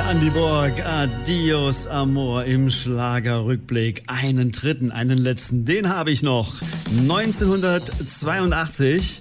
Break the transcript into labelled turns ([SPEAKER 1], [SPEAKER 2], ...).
[SPEAKER 1] Andy Borg, Adios Amor im Schlagerrückblick. Einen letzten, den habe ich noch. 1982